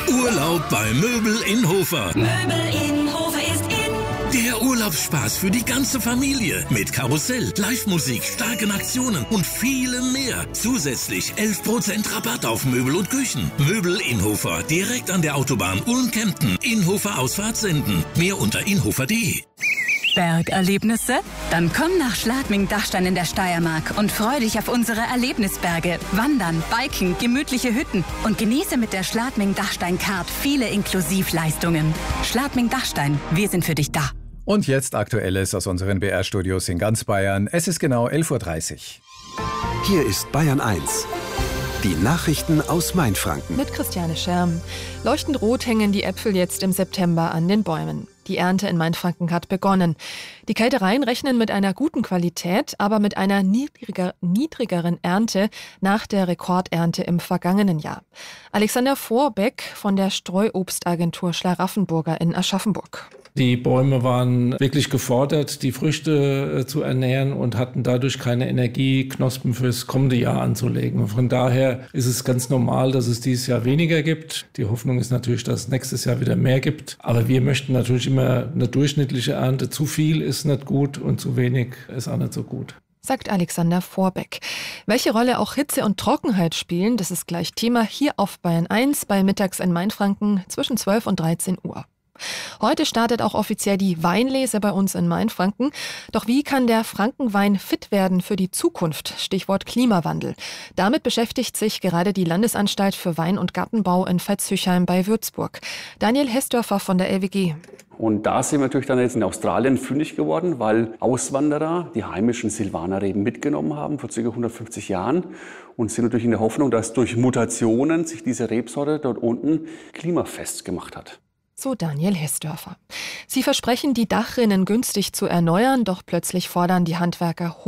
Urlaub bei Möbel in Hofer. Möbel in Hofer ist in. Der Urlaubsspaß für die ganze Familie. Mit Karussell, Live-Musik, starken Aktionen und vielem mehr. Zusätzlich 11% Rabatt auf Möbel und Küchen. Möbel in Hofer, direkt an der Autobahn Ulm-Kempten. Inhofer Ausfahrt senden. Mehr unter inhofer.de. Bergerlebnisse? Dann komm nach Schladming-Dachstein in der Steiermark und freu dich auf unsere Erlebnisberge. Wandern, Biken, gemütliche Hütten und genieße mit der Schladming-Dachstein-Card viele Inklusivleistungen. Schladming-Dachstein, wir sind für dich da. Und jetzt Aktuelles aus unseren BR-Studios in ganz Bayern. Es ist genau 11:30 Uhr. Hier ist Bayern 1. Die Nachrichten aus Mainfranken. Mit Christiane Scherm. Leuchtend rot hängen die Äpfel jetzt im September an den Bäumen. Die Ernte in Mainfranken hat begonnen. Die Kältereien rechnen mit einer guten Qualität, aber mit einer niedrigeren Ernte nach der Rekordernte im vergangenen Jahr. Alexander Vorbeck von der Streuobstagentur Schlaraffenburger in Aschaffenburg. Die Bäume waren wirklich gefordert, die Früchte zu ernähren und hatten dadurch keine Energie, Knospen fürs kommende Jahr anzulegen. Von daher ist es ganz normal, dass es dieses Jahr weniger gibt. Die Hoffnung ist natürlich, dass es nächstes Jahr wieder mehr gibt. Aber wir möchten natürlich immer eine durchschnittliche Ernte. Zu viel ist nicht gut und zu wenig ist auch nicht so gut. Sagt Alexander Vorbeck. Welche Rolle auch Hitze und Trockenheit spielen, das ist gleich Thema hier auf Bayern 1 bei Mittags in Mainfranken zwischen 12 und 13 Uhr. Heute startet auch offiziell die Weinlese bei uns in Mainfranken. Doch wie kann der Frankenwein fit werden für die Zukunft? Stichwort Klimawandel. Damit beschäftigt sich gerade die Landesanstalt für Wein- und Gartenbau in Veitshöchheim bei Würzburg. Daniel Hessdörfer von der LWG. Und da sind wir natürlich dann jetzt in Australien fündig geworden, weil Auswanderer die heimischen Silvanerreben mitgenommen haben vor ca. 150 Jahren und sind natürlich in der Hoffnung, dass durch Mutationen sich diese Rebsorte dort unten klimafest gemacht hat. So Daniel Hessdörfer. Sie versprechen, die Dachrinnen günstig zu erneuern, doch plötzlich fordern die Handwerker